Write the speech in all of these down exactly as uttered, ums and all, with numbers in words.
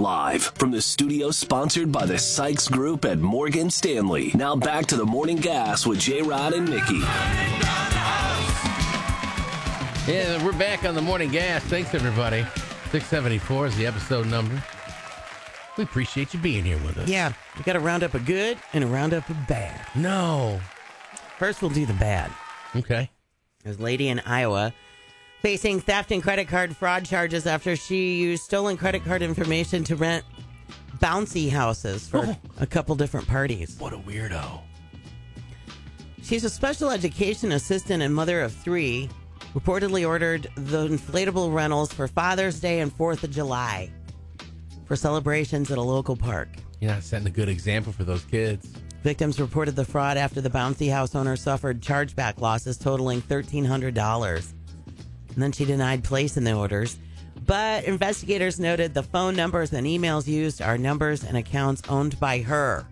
Live from the studio sponsored by the Sykes Group at Morgan Stanley. Now back to the Morning Gas with J-Rod and Nikki. Yeah, we're back on the Morning Gas. Thanks, everybody. six seventy-four is the episode number. We appreciate you being here with us. Yeah, we got a roundup of good and a roundup of bad. No. First, we'll do the bad. Okay. There's a lady in Iowa facing theft and credit card fraud charges after she used stolen credit card information to rent bouncy houses for Oh. a couple different parties. What a weirdo. She's a special education assistant and mother of three. Reportedly ordered the inflatable rentals for Father's Day and fourth of July for celebrations at a local park. You're not setting a good example for those kids. Victims reported the fraud after the bouncy house owner suffered chargeback losses totaling thirteen hundred dollars. And then she denied placing the orders. But investigators noted the phone numbers and emails used are numbers and accounts owned by her.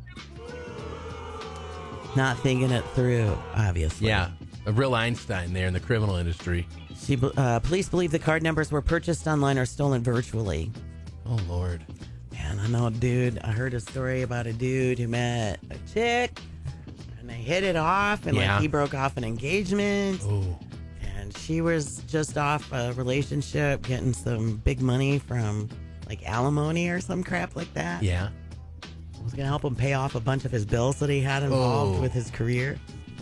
Not thinking it through, obviously. Yeah. A real Einstein there in the criminal industry. She, uh, police believe the card numbers were purchased online or stolen virtually. Oh, Lord. Man, I know a dude. I heard a story about a dude who met a chick and they hit it off and Yeah. like he broke off an engagement. Oh. And she was just off a relationship getting some big money from like alimony or some crap like that. Yeah. Was going to help him pay off a bunch of his bills that he had involved Oh. with his career.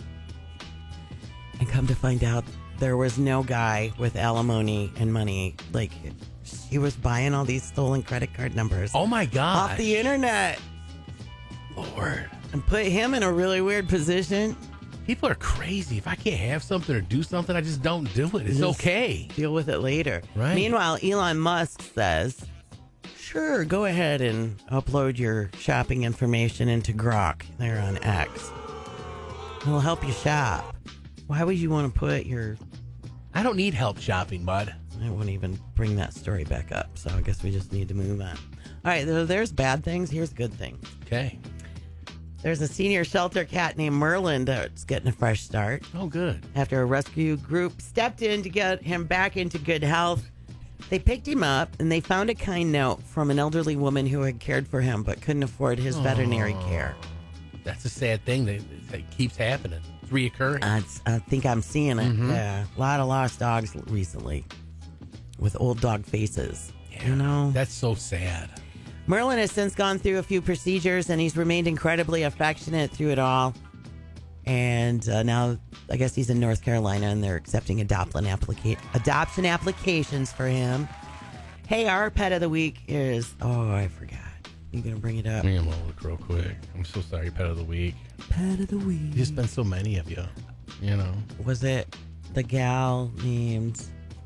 And come to find out, there was no guy with alimony and money. Like, he was buying all these stolen credit card numbers Oh, my God. off the internet Lord. and put him in a really weird position. People are crazy. If I can't have something or do something, I just don't do it. It's Just okay. Deal with it later. Right. Meanwhile, Elon Musk says, sure, go ahead and upload your shopping information into Grok there on X. It'll help you shop. Why would you want to put your... I don't need help shopping, bud. I won't even bring that story back up, so I guess we just need to move on. All right, so there's bad things. Here's good things. Okay. There's a senior shelter cat named Merlin that's getting a fresh start Oh, good. after a rescue group stepped in to get him back into good health. They picked him up, and they found a kind note from an elderly woman who had cared for him but couldn't afford his veterinary care. That's a sad thing that, that keeps happening. It's reoccurring. I, I think I'm seeing it. Mhm. Yeah, a lot of lost dogs recently with old dog faces. Yeah, You know, that's so sad. Merlin has since gone through a few procedures, and he's remained incredibly affectionate through it all. And uh, now, I guess he's in North Carolina, and they're accepting adoption, applica- adoption applications for him. Hey, our pet of the week is... Oh, I forgot. You going to bring it up? I'm gonna look real quick. I'm so sorry, pet of the week. Pet of the week. There's been so many of you. You know. Was it the gal named...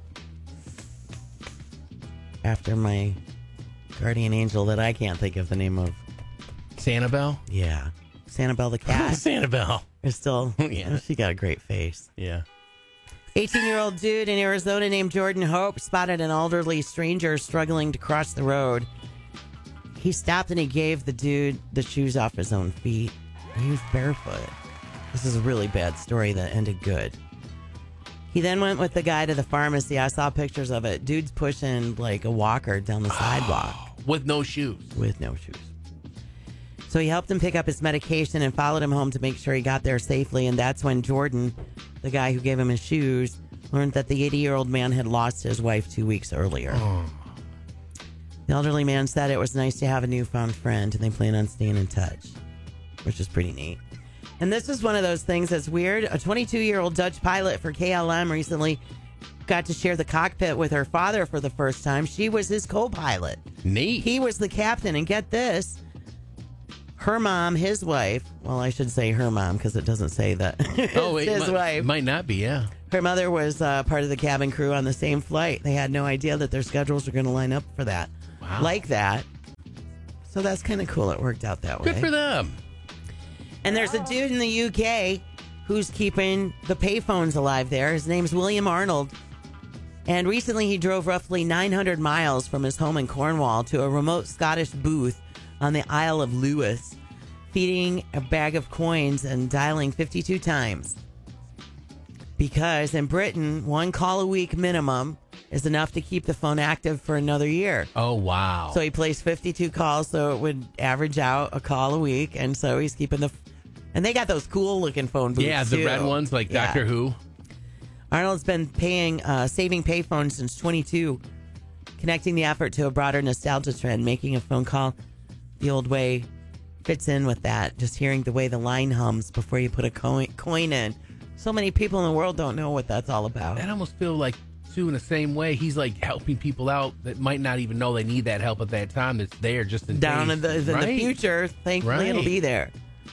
after my guardian angel that I can't think of the name of? Sanibel? Yeah. Sanibel the cat. Sanibel. Is still... Yeah. She got a great face. Yeah. eighteen-year-old dude in Arizona named Jordan Hope spotted an elderly stranger struggling to cross the road. He stopped and he gave the dude the shoes off his own feet. He was barefoot. This is a really bad story that ended good. He then went with the guy to the pharmacy. I saw pictures of it. Dude's pushing like a walker down the sidewalk With no shoes. with no shoes. So he helped him pick up his medication and followed him home to make sure he got there safely. And that's when Jordan, the guy who gave him his shoes, learned that the eighty-year-old man had lost his wife two weeks earlier. Oh. The elderly man said it was nice to have a newfound friend, and they plan on staying in touch, which is pretty neat. And this is one of those things that's weird. A twenty-two-year-old Dutch pilot for K L M recently got to share the cockpit with her father for the first time. She was his co-pilot. Neat. He was the captain, and get this. Her mom, his wife, well, I should say her mom because it doesn't say that. oh, it his might, wife. might not be, yeah. Her mother was uh, part of the cabin crew on the same flight. They had no idea that their schedules were going to line up for that. Wow. Like that. So that's kind of cool. It worked out that way. Good for them. And there's a dude in the U K who's keeping the payphones alive there. His name's William Arnold. And recently he drove roughly nine hundred miles from his home in Cornwall to a remote Scottish booth on the Isle of Lewis, feeding a bag of coins and dialing fifty-two times. Because in Britain, one call a week minimum is enough to keep the phone active for another year. Oh, wow. So he placed fifty-two calls, so it would average out a call a week. And so he's keeping the... And they got those cool-looking phone booths, Yeah, the too. red ones like Yeah. Doctor Who. Arnold's been paying, uh, saving payphones since twenty-two, connecting the effort to a broader nostalgia trend. Making a phone call the old way fits in with that. Just hearing the way the line hums before you put a coin, coin in. So many people in the world don't know what that's all about. I almost feel like, too, in the same way, he's like helping people out that might not even know they need that help at that time. That's there just in Down case. in the, in Right. the future, thankfully Right. it'll be there.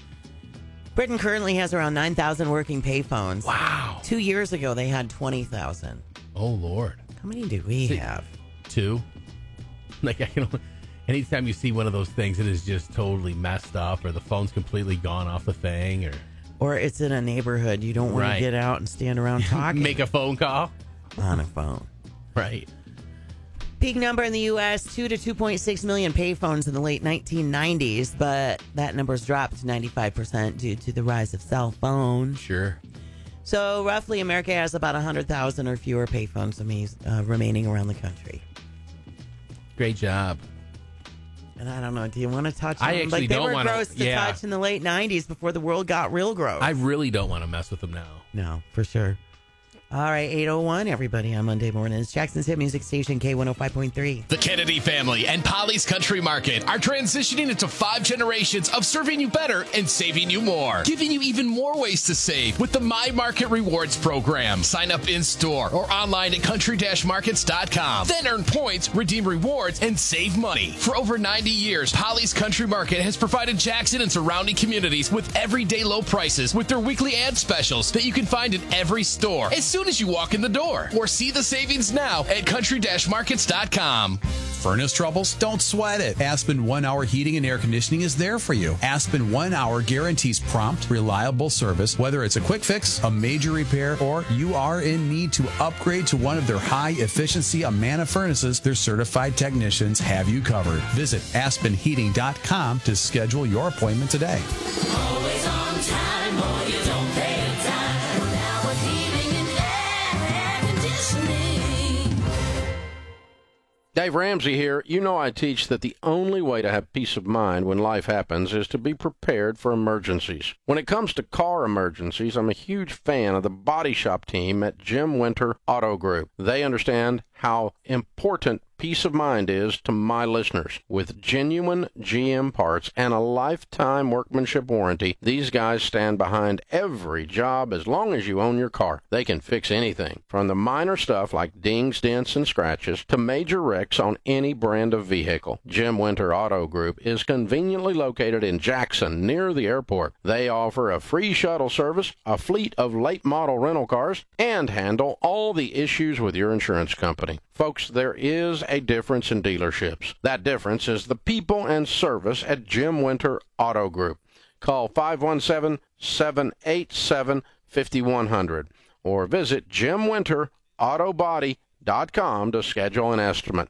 Britain currently has around nine thousand working payphones. Wow. Two years ago, they had twenty thousand. Oh, Lord. How many do we See- have? Two. Like, I can only, anytime you see one of those things that is just totally messed up or the phone's completely gone off the thing or Or it's in a neighborhood. You don't want Right. to get out and stand around talking make a phone call. on a phone. Right. Peak number in the U S, two to two point six million payphones in the late nineteen nineties, but that number's dropped to ninety-five percent due to the rise of cell phones. Sure. So roughly, America has about one hundred thousand or fewer payphones uh, remaining around the country. Great job. And I don't know, do you want to touch I them? actually like they don't were wanna- gross to yeah. touch in the late nineties before the world got real gross. I really don't want to mess with them now. No, for sure. All right, eight oh one, everybody, on Monday mornings. Jackson's hit music station, K one oh five point three. The Kennedy family and Polly's Country Market are transitioning into five generations of serving you better and saving you more. Giving you even more ways to save with the My Market Rewards program. Sign up in store or online at country dash markets dot com. Then earn points, redeem rewards, and save money. For over ninety years, Polly's Country Market has provided Jackson and surrounding communities with everyday low prices with their weekly ad specials that you can find in every store as soon as you walk in the door. Or see the savings now at country dash markets dot com. Furnace troubles? Don't sweat it. Aspen One Hour Heating and Air Conditioning is there for you. Aspen One Hour guarantees prompt, reliable service, whether it's a quick fix, a major repair, or you are in need to upgrade to one of their high-efficiency Amana furnaces. Their certified technicians have you covered. Visit aspen heating dot com to schedule your appointment today. Always on time, or you don't pay a dime. Now with heating and air conditioning. Dave Ramsey here. You know I teach that the only way to have peace of mind when life happens is to be prepared for emergencies. When it comes to car emergencies, I'm a huge fan of the body shop team at Jim Winter Auto Group. They understand how important peace of mind is to my listeners. With genuine G M parts and a lifetime workmanship warranty, these guys stand behind every job as long as you own your car. They can fix anything, from the minor stuff like dings, dents, and scratches to major wrecks on any brand of vehicle. Jim Winter Auto Group is conveniently located in Jackson, near the airport. They offer a free shuttle service, a fleet of late model rental cars, and handle all the issues with your insurance company. Folks, there is a difference in dealerships. That difference is the people and service at Jim Winter Auto Group. Call five one seven, seven eight seven, five one zero zero or visit jim winter auto body dot com to schedule an estimate.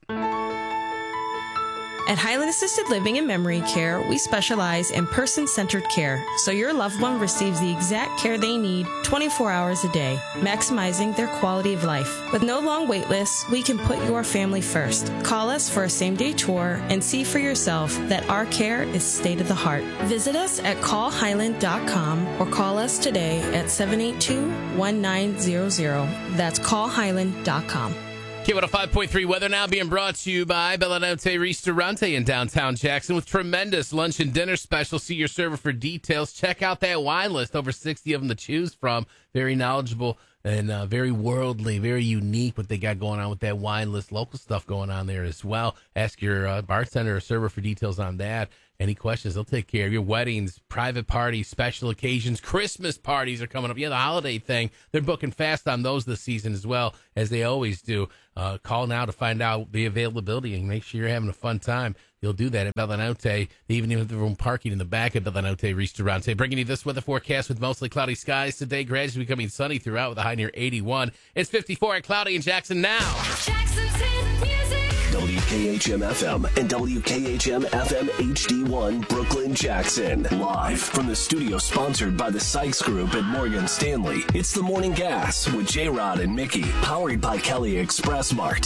At Highland Assisted Living and Memory Care, we specialize in person-centered care, so your loved one receives the exact care they need twenty-four hours a day, maximizing their quality of life. With no long wait lists, we can put your family first. Call us for a same-day tour and see for yourself that our care is state of the heart. Visit us at call highland dot com or call us today at seven eight two, one nine zero zero. That's call highland dot com. K one oh five point three weather now being brought to you by Bellanote Ristorante in downtown Jackson with tremendous lunch and dinner specials. See your server for details. Check out that wine list. Over sixty of them to choose from. Very knowledgeable and uh, very worldly, very unique what they got going on with that wine list. Local stuff going on there as well. Ask your uh, bartender or server for details on that. Any questions, they'll take care of your weddings, private parties, special occasions. Christmas parties are coming up. Yeah, the holiday thing. They're booking fast on those this season as well, as they always do. Uh, call now to find out the availability and make sure you're having a fun time. You'll do that at Bellanote. They even have the room parking in the back of Bellanote Ristorante. Bringing you this weather forecast with mostly cloudy skies today, gradually becoming sunny throughout with a high near eighty-one. It's fifty-four and cloudy in Jackson now. Jackson's hit music. W K H M F M and W K H M F M H D one Brooklyn Jackson. Live from the studio sponsored by the Sykes Group at Morgan Stanley. It's the Morning Gas with J-Rod and Mickey, powered by Kelly Express Mart.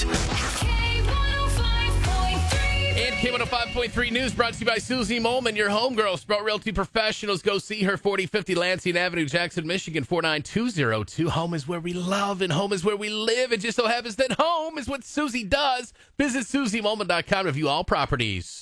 And K one oh five point three News brought to you by Susie Molman, your homegirl. Sprout Realty Professionals. Go see her, forty fifty Lansing Avenue, Jackson, Michigan, four nine two zero two. Home is where we love and home is where we live. It just so happens that home is what Susie does. Visit Susie Molman dot com to view all properties.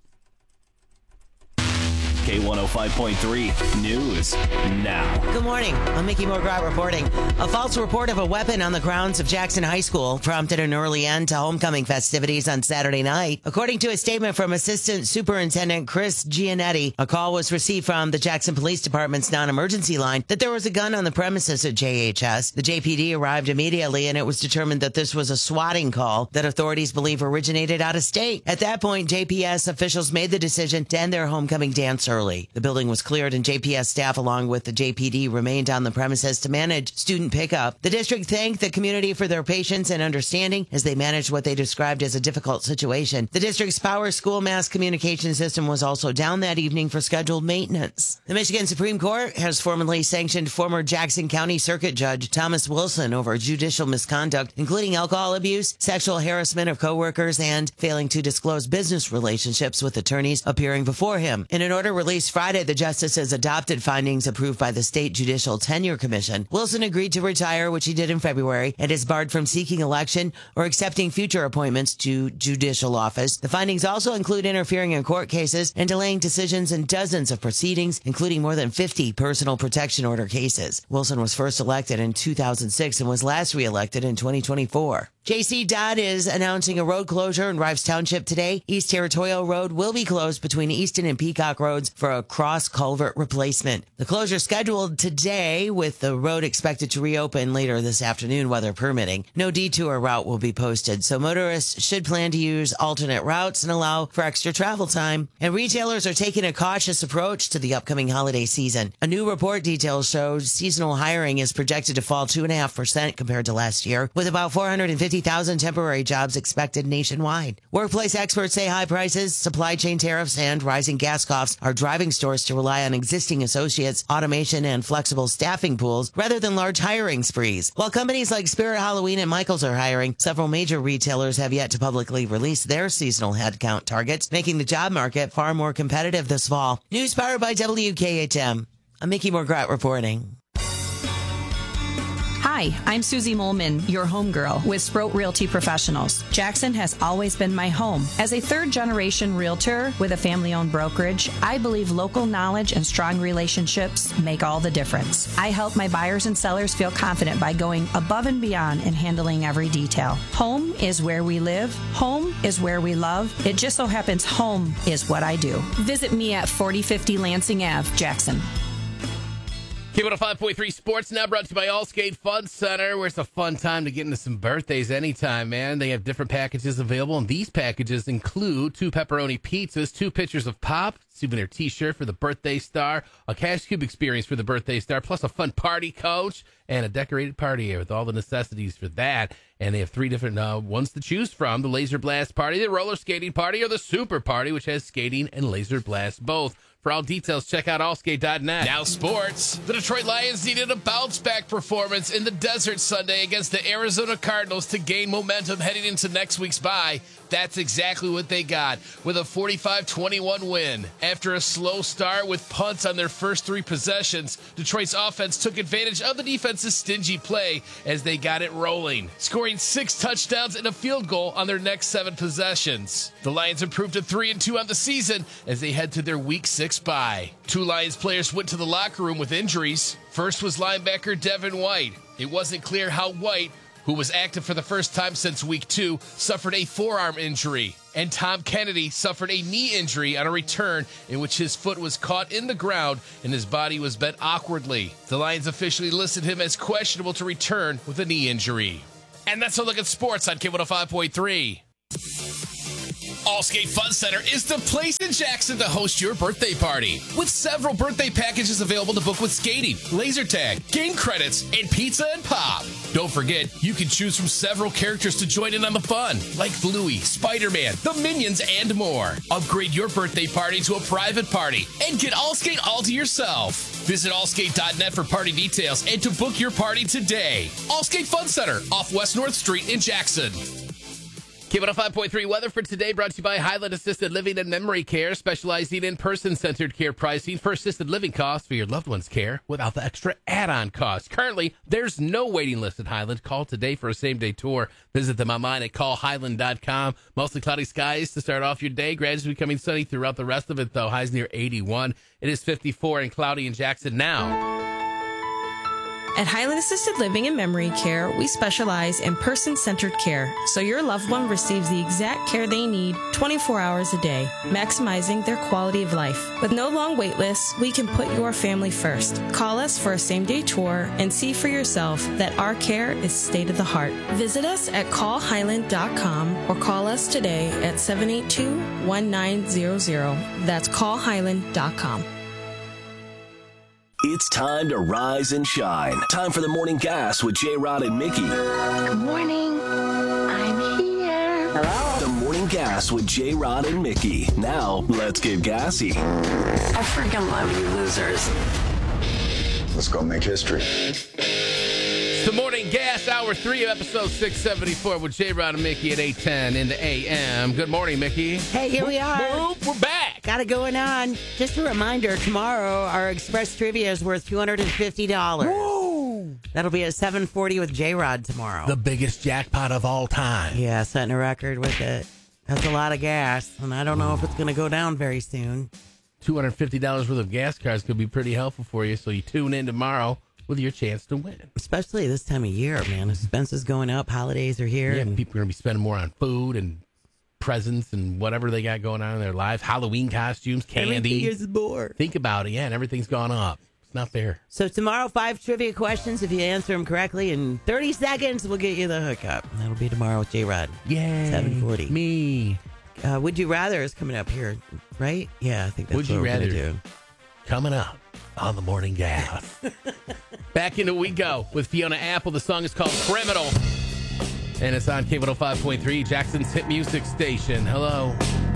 K one oh five point three News now. Good morning. I'm Mickey Morgrat reporting. A false report of a weapon on the grounds of Jackson High School prompted an early end to homecoming festivities on Saturday night. According to a statement from Assistant Superintendent Chris Gianetti, a call was received from the Jackson Police Department's non-emergency line that there was a gun on the premises at J H S. The J P D arrived immediately, and it was determined that this was a swatting call that authorities believe originated out of state. At that point, J P S officials made the decision to end their homecoming dance early. The building was cleared, and J P S staff, along with the J P D, remained on the premises to manage student pickup. The district thanked the community for their patience and understanding as they managed what they described as a difficult situation. The district's Power School mass communication system was also down that evening for scheduled maintenance. The Michigan Supreme Court has formally sanctioned former Jackson County Circuit Judge Thomas Wilson over judicial misconduct, including alcohol abuse, sexual harassment of coworkers, and failing to disclose business relationships with attorneys appearing before him. In an order released Friday, the justices adopted findings approved by the State Judicial Tenure Commission. Wilson agreed to retire, which he did in February, and is barred from seeking election or accepting future appointments to judicial office. The findings also include interfering in court cases and delaying decisions in dozens of proceedings, including more than fifty personal protection order cases. Wilson was first elected in two thousand six and was last reelected in twenty twenty-four. J C. Dodd is announcing a road closure in Rives Township today. East Territorial Road will be closed between Easton and Peacock Roads for a cross culvert replacement. The closure scheduled today, with the road expected to reopen later this afternoon, weather permitting. No detour route will be posted, so motorists should plan to use alternate routes and allow for extra travel time. And retailers are taking a cautious approach to the upcoming holiday season. A new report details shows seasonal hiring is projected to fall two point five percent compared to last year, with about four hundred fifty thousand temporary jobs expected nationwide. Workplace experts say high prices, supply chain tariffs, and rising gas costs are driving stores to rely on existing associates, automation, and flexible staffing pools rather than large hiring sprees. While companies like Spirit Halloween and Michaels are hiring, several major retailers have yet to publicly release their seasonal headcount targets, making the job market far more competitive this fall. News powered by W K H M. I'm Mickey Morgrat reporting. Hi, I'm Susie Molman, your homegirl with Sprout Realty Professionals. Jackson has always been my home. As a third-generation realtor with a family-owned brokerage, I believe local knowledge and strong relationships make all the difference. I help my buyers and sellers feel confident by going above and beyond and handling every detail. Home is where we live. Home is where we love. It just so happens home is what I do. Visit me at forty fifty Lansing Avenue, Jackson. K one oh five point three Sports now brought to you by Allstate Fun Center, where it's a fun time to get into some birthdays anytime, man. They have different packages available, and these packages include two pepperoni pizzas, two pitchers of pop, souvenir T-shirt for the birthday star, a Cash Cube experience for the birthday star, plus a fun party coach and a decorated party area with all the necessities for that. And they have three different uh, ones to choose from: the Laser Blast Party, the Roller Skating Party, or the Super Party, which has skating and laser blast both. For all details, check out allskate dot net. Now sports. The Detroit Lions needed a bounce-back performance in the desert Sunday against the Arizona Cardinals to gain momentum heading into next week's bye. That's exactly what they got with a forty-five twenty-one win. After a slow start with punts on their first three possessions, Detroit's offense took advantage of the defense's stingy play as they got it rolling, scoring six touchdowns and a field goal on their next seven possessions. The Lions improved to three and two on the season as they head to their week six bye. Two Lions players went to the locker room with injuries. First was linebacker Devin White. It wasn't clear how White, who was active for the first time since week two, suffered a forearm injury. And Tom Kennedy suffered a knee injury on a return in which his foot was caught in the ground and his body was bent awkwardly. The Lions officially listed him as questionable to return with a knee injury. And that's a look at sports on K one oh five point three. Allstate Fun Center is the place in Jackson to host your birthday party, with several birthday packages available to book with skating, laser tag, game credits, and pizza and pop. Don't forget, you can choose from several characters to join in on the fun, like Bluey, Spider-Man, the Minions, and more. Upgrade your birthday party to a private party and get Allskate all to yourself. Visit allskate dot net for party details and to book your party today. Allskate Fun Center off West North Street in Jackson. K one oh five point three weather for today brought to you by Highland Assisted Living and Memory Care, specializing in person-centered care pricing for assisted living costs for your loved one's care without the extra add-on costs. Currently, there's no waiting list at Highland. Call today for a same-day tour. Visit them online at call highland dot com. Mostly cloudy skies to start off your day. Gradually becoming sunny throughout the rest of it, though. Highs near eighty-one. It is fifty-four and cloudy in Jackson now. At Highland Assisted Living and Memory Care, we specialize in person-centered care, so your loved one receives the exact care they need twenty-four hours a day, maximizing their quality of life. With no long wait lists, we can put your family first. Call us for a same-day tour and see for yourself that our care is state of the heart. Visit us at call highland dot com or call us today at seven eight two, one nine zero zero. That's call highland dot com. It's time to rise and shine. Time for the Morning Gas with J-Rod and Mickey. Good morning. I'm here. Hello. The Morning Gas with J-Rod and Mickey. Now, let's get gassy. I freaking love you losers. Let's go make history. The Morning Gas, Hour three of Episode six seventy-four with J-Rod and Mickey at eight ten in the A M. Good morning, Mickey. Hey, here we are. Whoop, we're back. Got it going on. Just a reminder, tomorrow our Express Trivia is worth two hundred fifty dollars. Woo! That'll be at seven forty with J-Rod tomorrow. The biggest jackpot of all time. Yeah, setting a record with it. That's a lot of gas, and I don't know if it's going to go down very soon. two hundred fifty dollars worth of gas cards could be pretty helpful for you, so you tune in tomorrow with your chance to win. Especially this time of year, man. Expenses going up, holidays are here. Yeah, and people are going to be spending more on food and presents and whatever they got going on in their lives. Halloween costumes, candy. everything is more. Think about it, yeah, and everything's gone up. It's not fair. So tomorrow, five trivia questions. If you answer them correctly in thirty seconds, we'll get you the hookup. That'll be tomorrow with J-Rod. Yay. seven forty. Me. Uh, Would You Rather is coming up here, right? Yeah, I think that's Would what You we're Rather going to do. Coming up on the Morning Gas. Back into we go with Fiona Apple. The song is called Criminal. And it's on K one oh five point three, Jackson's hit music station. Hello.